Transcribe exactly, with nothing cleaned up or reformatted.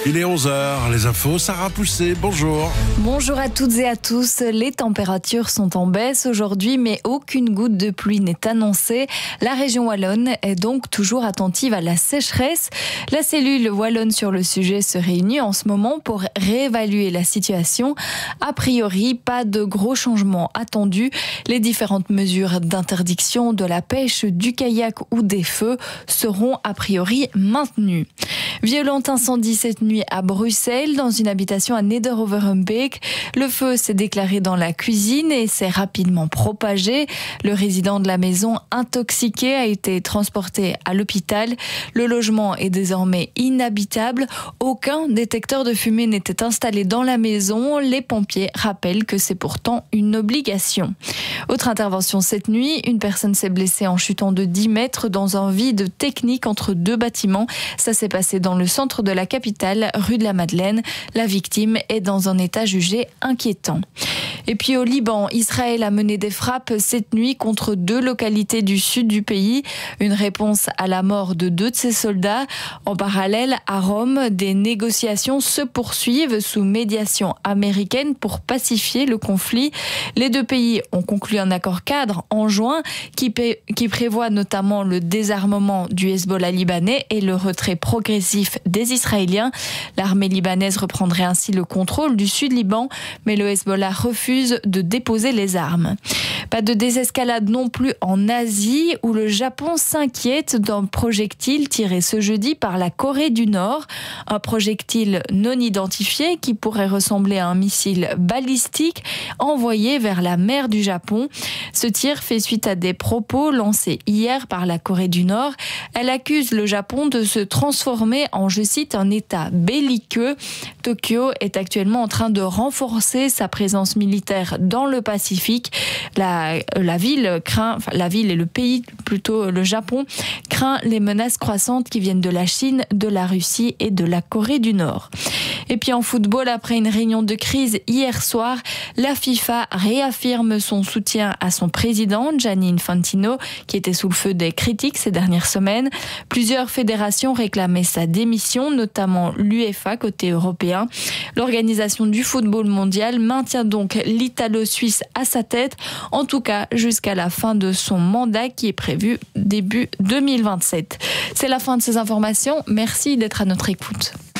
Il est onze heures, les infos, Sarah Poussé, bonjour. Bonjour à toutes et à tous. Les températures sont en baisse aujourd'hui, mais aucune goutte de pluie n'est annoncée. La région wallonne est donc toujours attentive à la sécheresse. La cellule wallonne sur le sujet se réunit en ce moment pour réévaluer la situation. A priori, pas de gros changements attendus. Les différentes mesures d'interdiction de la pêche, du kayak ou des feux seront a priori maintenues. Violent incendie cette nuit à Bruxelles, dans une habitation à Neder-Overhembeek. Le feu s'est déclaré dans la cuisine et s'est rapidement propagé. Le résident de la maison, intoxiqué, a été transporté à l'hôpital. Le logement est désormais inhabitable. Aucun détecteur de fumée n'était installé dans la maison. Les pompiers rappellent que c'est pourtant une obligation. Autre intervention cette nuit, une personne s'est blessée en chutant de dix mètres dans un vide technique entre deux bâtiments. Ça s'est passé dans le centre de la capitale, rue de la Madeleine. La victime est dans un état jugé inquiétant. Et puis au Liban, Israël a mené des frappes cette nuit contre deux localités du sud du pays. Une réponse à la mort de deux de ses soldats. En parallèle, à Rome, des négociations se poursuivent sous médiation américaine pour pacifier le conflit. Les deux pays ont conclu un accord cadre en juin qui, paie, qui prévoit notamment le désarmement du Hezbollah libanais et le retrait progressif des Israéliens. L'armée libanaise reprendrait ainsi le contrôle du sud Liban, mais le Hezbollah refuse de déposer les armes. Pas de désescalade non plus en Asie, où le Japon s'inquiète d'un projectile tiré ce jeudi par la Corée du Nord. Un projectile non identifié qui pourrait ressembler à un missile balistique envoyé vers la mer du Japon. Ce tir fait suite à des propos lancés hier par la Corée du Nord. Elle accuse le Japon de se transformer en, je cite, un État belliqueux. Tokyo est actuellement en train de renforcer sa présence militaire dans le Pacifique. La, la ville craint, enfin la ville et le pays, plutôt le Japon, craint les menaces croissantes qui viennent de la Chine, de la Russie et de la Corée du Nord. Et puis en football, après une réunion de crise hier soir, la FIFA réaffirme son soutien à son président, Gianni Infantino, qui était sous le feu des critiques ces dernières semaines. Plusieurs fédérations réclamaient sa démission, notamment l'UEFA côté européen. L'organisation du football mondial maintient donc l'Italo-Suisse à sa tête, en tout cas jusqu'à la fin de son mandat qui est prévu début deux mille vingt-sept. C'est la fin de ces informations. Merci d'être à notre écoute.